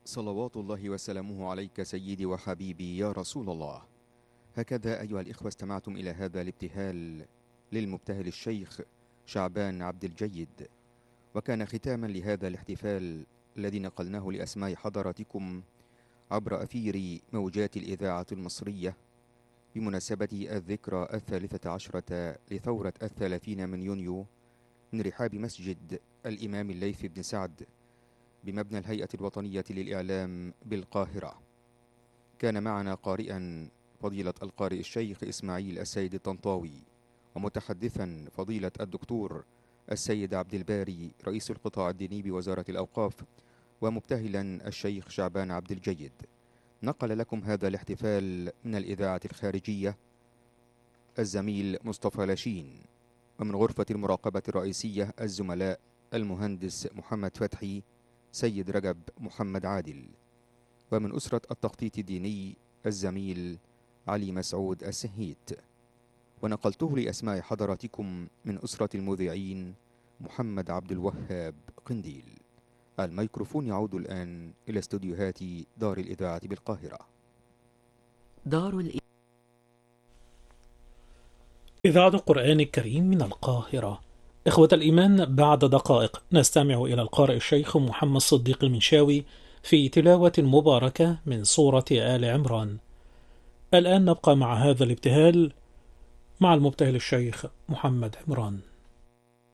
صلوات الله وسلامه عليك سيدي وحبيبي يا رسول الله. هكذا أيها الإخوة استمعتم إلى هذا الابتهال للمبتهل الشيخ شعبان عبد الجيد، وكان ختاما لهذا الاحتفال الذي نقلناه لأسماع حضراتكم عبر أثير موجات الإذاعة المصرية بمناسبة الذكرى 13 لثورة 30 من يونيو من رحاب مسجد الإمام الليث بن سعد بمبنى الهيئة الوطنية للإعلام بالقاهرة. كان معنا قارئا فضيلة القارئ الشيخ إسماعيل السيد الطنطاوي، ومتحدثا فضيلة الدكتور السيد عبد الباري رئيس القطاع الديني بوزارة الأوقاف، ومبتهلا الشيخ شعبان عبد الجيد. نقل لكم هذا الاحتفال من الإذاعة الخارجية الزميل مصطفى لاشين، ومن غرفة المراقبة الرئيسية الزملاء المهندس محمد فتحي، سيد رجب محمد عادل، ومن أسرة التخطيط الديني الزميل علي مسعود السهيت. ونقلته لأسماع حضراتكم من أسرة المذيعين محمد عبد الوهاب قنديل. الميكروفون يعود الآن إلى استوديوهات دار الإذاعة بالقاهرة. إذاعة القرآن الكريم من القاهرة. إخوة الإيمان، بعد دقائق نستمع إلى القارئ الشيخ محمد صديق المنشاوي في تلاوة مباركة من سورة آل عمران. الآن نبقى مع هذا الابتهال مع المبتهل الشيخ محمد عمران.